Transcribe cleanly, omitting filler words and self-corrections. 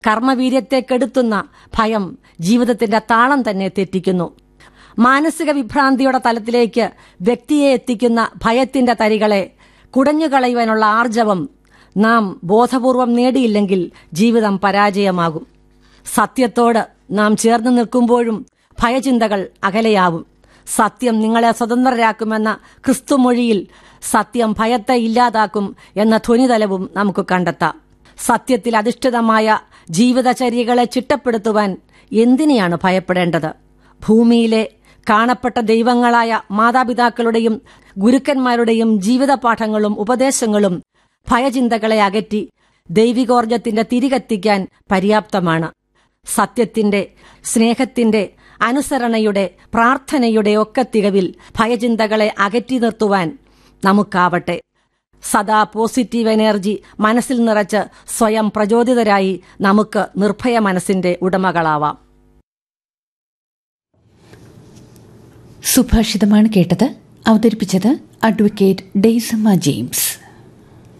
കർമ്മവീര്യത്തെ കെടുത്തുന്ന ഭയം ജീവിതത്തിന്റെ താളം തന്നെ തെറ്റിക്കുന്നു. മാനസിക വിഭ്രാന്തിയുടെ തലത്തിലേക്ക് വ്യക്തിയെ എത്തിക്കുന്ന ഭയത്തിന്റെ തരികളെ കുടഞ്ഞുകളയുവാനുള്ള ആർജവം നാം ബോധപൂർവം നേടിയില്ലെങ്കിൽ ജീവിതം പരാജയമാകും. സത്യത്തോട് നാം ചേർന്ന് നിൽക്കുമ്പോഴും ഭയചിന്തകൾ അകലെയാവും. സത്യം നിങ്ങളെ സ്വതന്ത്രരാക്കുമെന്ന ക്രിസ്തുമൊഴിയിൽ സത്യം ഭയത്തെ ഇല്ലാതാക്കും എന്ന ധ്വനിതലവും നമുക്ക് കണ്ടെത്താം. സത്യത്തിൽ അധിഷ്ഠിതമായ ജീവിതചര്യകളെ ചിട്ടപ്പെടുത്തുവാൻ എന്തിനെയാണ് ഭയപ്പെടേണ്ടത്? ഭൂമിയിലെ കാണപ്പെട്ട ദൈവങ്ങളായ മാതാപിതാക്കളുടെയും ഗുരുക്കന്മാരുടെയും ജീവിത പാഠങ്ങളും ഉപദേശങ്ങളും ഭയചിന്തകളെ അകറ്റി ദൈവികോർജത്തിന്റെ തിരികെത്തിക്കാൻ പര്യാപ്തമാണ്. സത്യത്തിന്റെ, സ്നേഹത്തിന്റെ, അനുസരണയുടെ, പ്രാർത്ഥനയുടെ ഒക്കെ തികവിൽ ഭയചിന്തകളെ അകറ്റി നിർത്തുവാൻ നമുക്കാവട്ടെ. സദാ പോസിറ്റീവ് എനർജി മനസ്സിൽ നിറച്ച് സ്വയം പ്രചോദിതരായി നമുക്ക് നിർഭയ മനസ്സിന്റെ ഉടമകളാവാം. സുഭാഷിതമാണ് കേട്ടത്. അവതരിപ്പിച്ചത് അഡ്വക്കേറ്റ് ഡെയ്സമ്മ ജെയിംസ്.